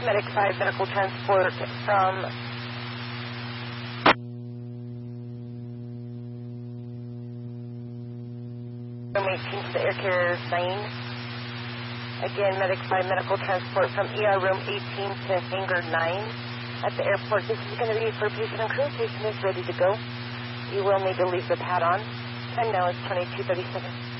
Medic 5, medical transport from room 18 to the air carrier 9. Again, Medic 5, medical transport from ER room 18 to hangar 9 at the airport. This is going to be for patient and crew. Patient is ready to go. You will need to leave the pad on. Time now is 22:37.